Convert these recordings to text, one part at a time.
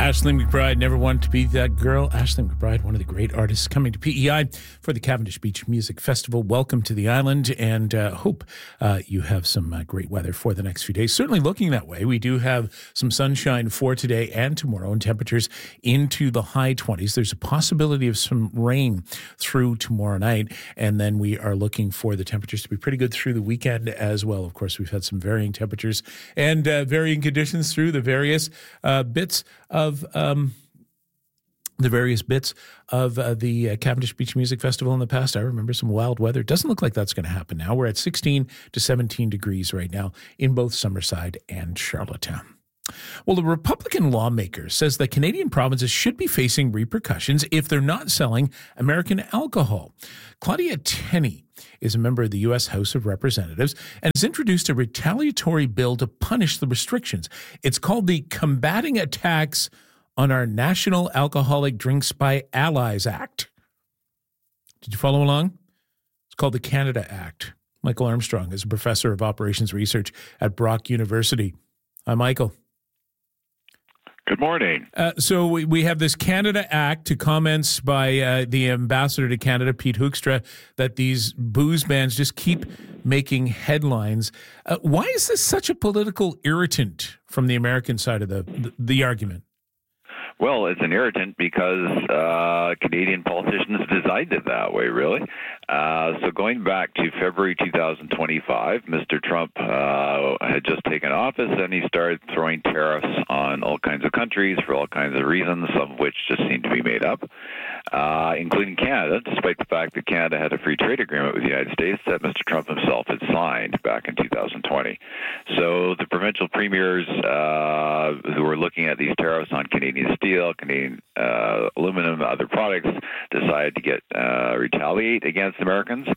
Aisling McBride, never wanted to be that girl. Aisling McBride, one of the great artists coming to PEI for the Cavendish Beach Music Festival. Welcome to the island, and hope you have some great weather for the next few days. Certainly looking that way. We do have some sunshine for today and tomorrow, and temperatures into the high 20s. There's a possibility of some rain through tomorrow night, and then we are looking for the temperatures to be pretty good through the weekend as well. Of course, we've had some varying temperatures and varying conditions through the various bits of the Cavendish Beach Music Festival in the past. I remember some wild weather. Doesn't look like that's going to happen now. We're at 16 to 17 degrees right now in both Summerside and Charlottetown. Well, the Republican lawmaker says that Canadian provinces should be facing repercussions if they're not selling American alcohol. Claudia Tenney is a member of the U.S. House of Representatives and has introduced a retaliatory bill to punish the restrictions. It's called the Combating Attacks on Our National Alcoholic Drinks by Allies Act. Did you follow along? It's called the Canada Act. Michael Armstrong is a professor of operations research at Brock University. Hi, Michael. Good morning. So we have this Canada Act to comments by the ambassador to Canada, Pete Hoekstra, that these booze bans just keep making headlines. Why is this such a political irritant from the American side of the argument? Well, it's an irritant because Canadian politicians designed it that way, really. So going back to February 2025, Mr. Trump had just taken office, and he started throwing tariffs on all kinds of countries for all kinds of reasons, some of which just seem to be made up, including Canada, despite the fact that Canada had a free trade agreement with the United States that Mr. Trump himself had signed back in 2020. So the provincial premiers who were looking at these tariffs on Canadian steel, Canadian aluminum, other products, decided to retaliate against Americans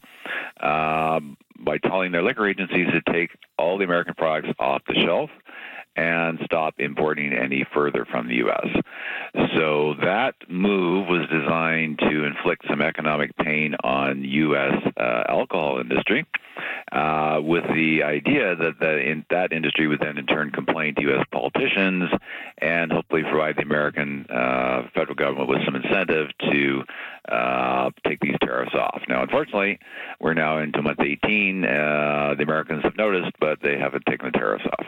by telling their liquor agencies to take all the American products off the shelf and stop importing any further from the U.S. So that move was designed to inflict some economic pain on U.S. Alcohol industry, with the idea that that industry would then in turn complain to U.S. politicians and hopefully provide the American federal government with some incentive to take these tariffs off. Now, unfortunately, we're now into month 18. The Americans have noticed, but they haven't taken the tariffs off.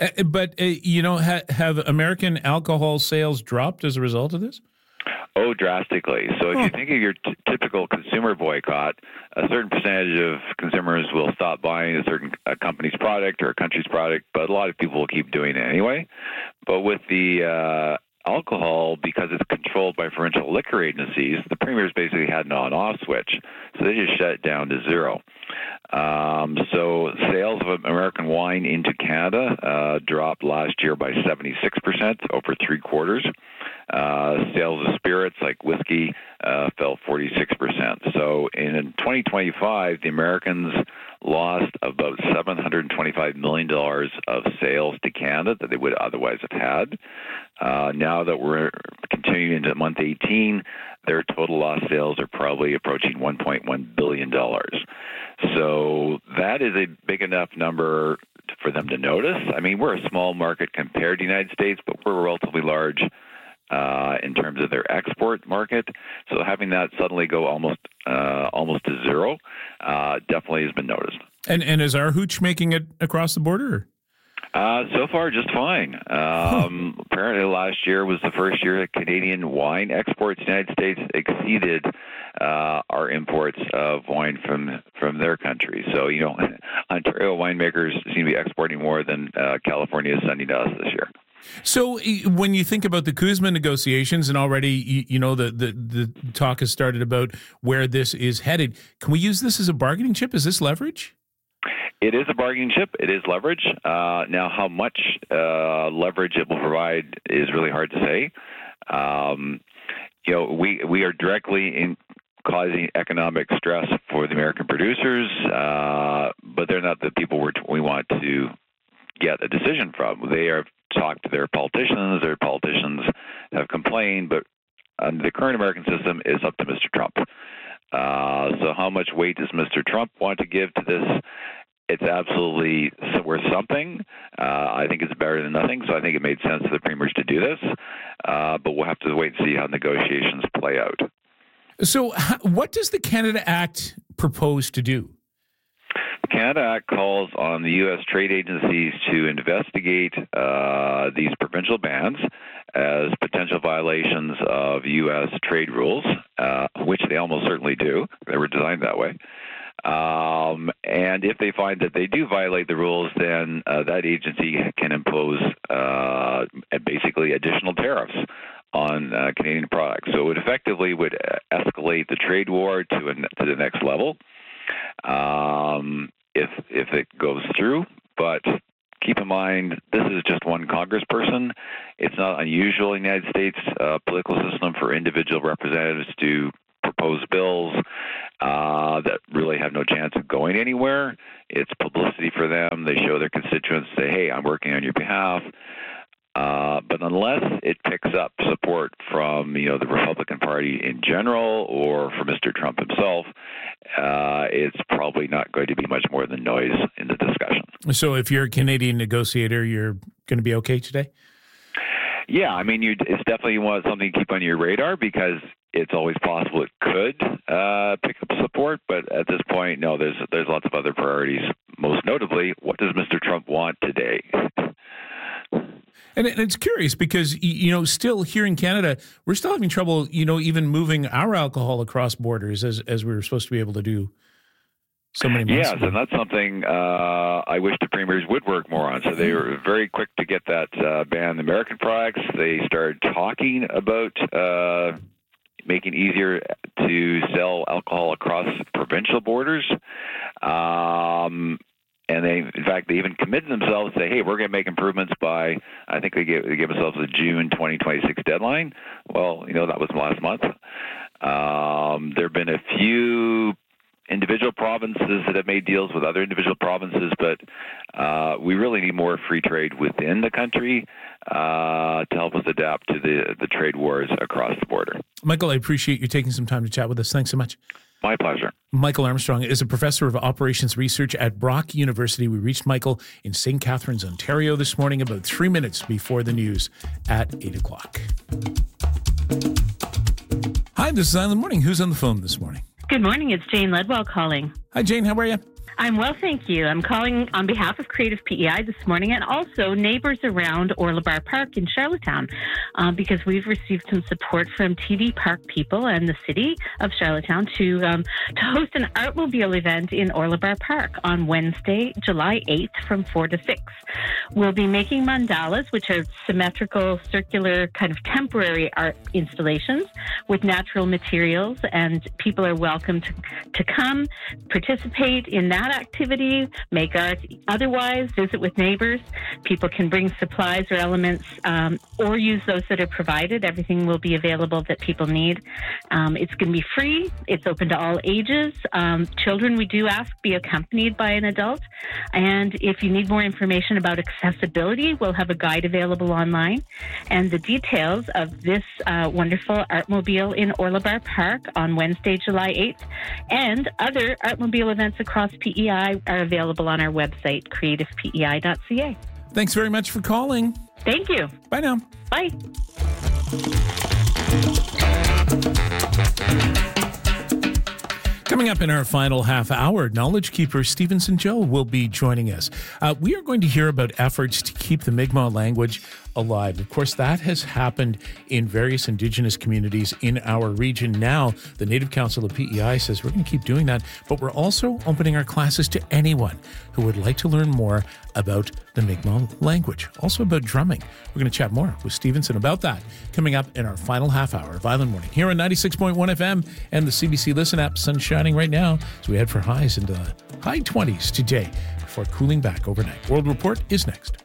Have American alcohol sales dropped as a result of this? Oh, drastically. So if you think of your typical consumer boycott, a certain percentage of consumers will stop buying a certain company's product or a country's product, but a lot of people will keep doing it anyway. But with the alcohol, because it's controlled by provincial liquor agencies, the premiers basically had an on-off switch. So they just shut it down to zero. So sales of American wine into Canada dropped last year by 76%, over 3 quarters. Sales of spirits like whiskey fell 46%. So in 2025, the Americans lost about $725 million of sales to Canada that they would otherwise have had. Now that we're continuing into month 18, their total lost sales are probably approaching $1.1 billion. So that is a big enough number for them to notice. I mean, we're a small market compared to the United States, but we're relatively large in terms of their export market. So having that suddenly go almost to zero definitely has been noticed. And is our hooch making it across the border? So far, just fine. Apparently, last year was the first year that Canadian wine exports to the United States exceeded our imports of wine from their country. So, Ontario winemakers seem to be exporting more than California is sending to us this year. So when you think about the CUSMA negotiations, and already, the talk has started about where this is headed, can we use this as a bargaining chip? Is this leverage? It is a bargaining chip. It is leverage. Now, how much leverage it will provide is really hard to say. We are directly causing economic stress for the American producers, but they're not the people we want to get a decision from. They are talked to their politicians. Their politicians have complained, but the current American system is up to Mr. Trump. So how much weight does Mr. Trump want to give to this? it's absolutely worth something. I think it's better than nothing, so I think it made sense for the premiers to do this. But we'll have to wait and see how negotiations play out. So what does the Canada Act propose to do? The Canada Act calls on the U.S. trade agencies to investigate these provincial bans as potential violations of U.S. trade rules, which they almost certainly do. They were designed that way. And if they find that they do violate the rules, then that agency can impose basically additional tariffs on Canadian products. So it effectively would escalate the trade war to the next level if it goes through. But keep in mind, this is just one congressperson. It's not unusual in the United States political system for individual representatives to propose bills that really have no chance of going anywhere. It's publicity for them. They show their constituents, say, hey, I'm working on your behalf. But unless it picks up support from, the Republican Party in general or from Mr. Trump himself, it's probably not going to be much more than noise in the discussion. So if you're a Canadian negotiator, you're going to be okay today? Yeah, I mean, it's definitely something to keep on your radar because it's always possible it could pick up support. But at this point, no, there's lots of other priorities. Most notably, what does Mr. Trump want today? And it's curious because, still here in Canada, we're still having trouble, even moving our alcohol across borders as we were supposed to be able to do so many months ago. Yes, and that's something I wish the premiers would work more on. So they were very quick to get that ban on American products. They started talking about making it easier to sell alcohol across provincial borders. And they even committed themselves to say, hey, we're going to make improvements by, I think they gave themselves a June 2026 deadline. Well, that was last month. There have been a few individual provinces that have made deals with other individual provinces, but we really need more free trade within the country to help us adapt to the trade wars across the border. Michael, I appreciate you taking some time to chat with us. Thanks so much. My pleasure. Michael Armstrong is a professor of operations research at Brock University. We reached Michael in St. Catharines, Ontario this morning, about 3 minutes before the news at 8 o'clock. Hi, this is Island Morning. Who's on the phone this morning? Good morning. It's Jane Ledwell calling. Hi, Jane. How are you? I'm well, thank you. I'm calling on behalf of Creative PEI this morning and also neighbors around Orla Bar Park in Charlottetown because we've received some support from TD Park people and the city of Charlottetown to host an Artmobile event in Orla Bar Park on Wednesday, July 8th from 4 to 6. We'll be making mandalas, which are symmetrical, circular, kind of temporary art installations with natural materials, and people are welcome to come, participate in that activity, make art otherwise, visit with neighbors. People can bring supplies or elements or use those that are provided. Everything will be available that people need. It's going to be free. It's open to all ages. Children, we do ask, be accompanied by an adult. And if you need more information about accessibility, we'll have a guide available online. And the details of this wonderful Artmobile in Orla Bar Park on Wednesday, July 8th, and other Artmobile events across PEI are available on our website, creativepei.ca. Thanks very much for calling. Thank you. Bye now. Bye. Coming up in our final half hour, Knowledge Keeper Stephen St. Joe will be joining us. We are going to hear about efforts to keep the Mi'kmaq language alive. Of course, that has happened in various Indigenous communities in our region. Now, the Native Council of PEI says we're going to keep doing that, but we're also opening our classes to anyone who would like to learn more about the Mi'kmaq language, also about drumming. We're going to chat more with Stevenson about that coming up in our final half hour of Island Morning here on 96.1 FM and the CBC Listen app. Sun shining right now as we head for highs into the high 20s today before cooling back overnight. World Report is next.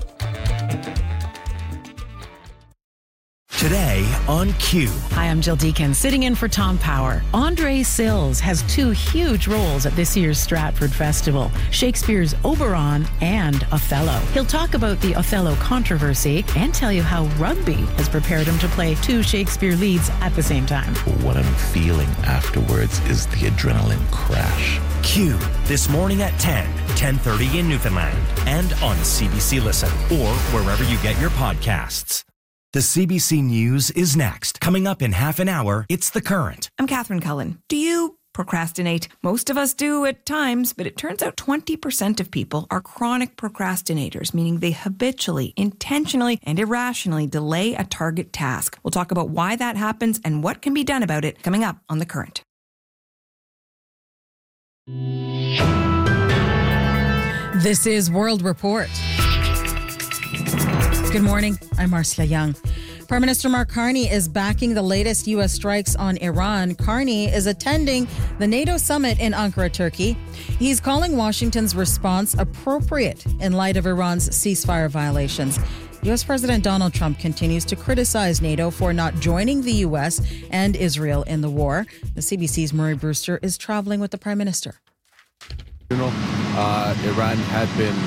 Today on Q. Hi, I'm Jill Deacon, sitting in for Tom Power. Andre Sills has two huge roles at this year's Stratford Festival, Shakespeare's Oberon and Othello. He'll talk about the Othello controversy and tell you how rugby has prepared him to play two Shakespeare leads at the same time. What I'm feeling afterwards is the adrenaline crash. Q, this morning at 10 10:30 in Newfoundland, and on CBC Listen or wherever you get your podcasts. The CBC News is next. Coming up in half an hour, it's The Current. I'm Catherine Cullen. Do you procrastinate? Most of us do at times, but it turns out 20% of people are chronic procrastinators, meaning they habitually, intentionally, and irrationally delay a target task. We'll talk about why that happens and what can be done about it coming up on The Current. This is World Report. Good morning. I'm Marcia Young. Prime Minister Mark Carney is backing the latest U.S. strikes on Iran. Carney is attending the NATO summit in Ankara, Turkey. He's calling Washington's response appropriate in light of Iran's ceasefire violations. U.S. President Donald Trump continues to criticize NATO for not joining the U.S. and Israel in the war. The CBC's Murray Brewster is traveling with the Prime Minister. Iran had been